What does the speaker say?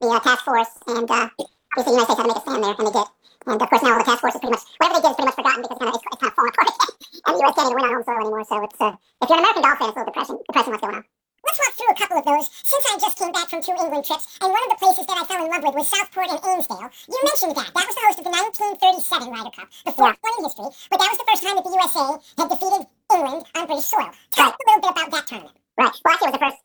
the task force, and obviously the United States had to make a stand there, and they did. And of course now all the task force is pretty much, whatever they did is pretty much forgotten because it's kind of falling apart. And the U.S. can't even win on home soil anymore, so it's, if you're an American golf fan, it's a little depressing what's going on. Let's walk through a couple of those, since I just came back from 2 England trips, and one of the places that I fell in love with was Southport and Ainsdale. You mentioned that. That was the host of the 1937 Ryder Cup, the fourth one in history, but that was the first time that the USA had defeated England on British soil. Tell us a little bit about that tournament. Right. Well, actually, it was the first